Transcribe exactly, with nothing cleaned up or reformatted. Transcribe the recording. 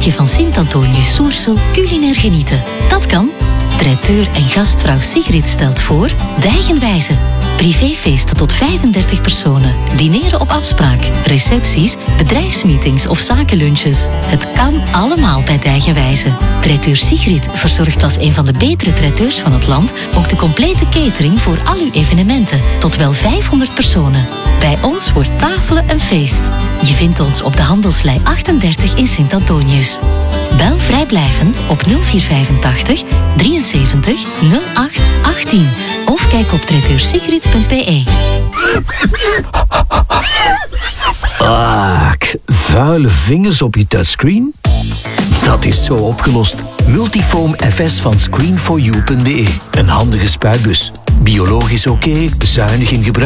dagje van Sint-Antonius Soersel culinair genieten. Dat kan. Traiteur en gastvrouw Sigrid stelt voor Dijgenwijze. Privéfeesten tot vijfendertig personen. Dineren op afspraak. Recepties, bedrijfsmeetings of zakenlunches. Het kan allemaal bij Dijgenwijze. Traiteur Sigrid verzorgt als een van de betere traiteurs van het land ook de complete catering voor al uw evenementen. Tot wel vijfhonderd personen. Bij ons wordt tafelen een feest. Je vindt ons op de Handelslei achtendertig in Sint-Antonius. Bel vrijblijvend op nul vier vijfentachtig drieënzeventig nul acht achttien of kijk op traiteursigrid punt b e. Ah, vuile vingers op je touchscreen? Dat is zo opgelost. Multifoam F S van screen for you punt b e. Een handige spuitbus. Biologisch oké, zuinig in gebruik.